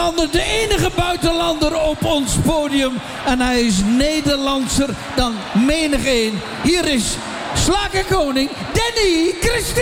buitenlander, de enige buitenlander op ons podium. En hij is Nederlandser dan menig een. Hier is slagerkoning Danny Christine.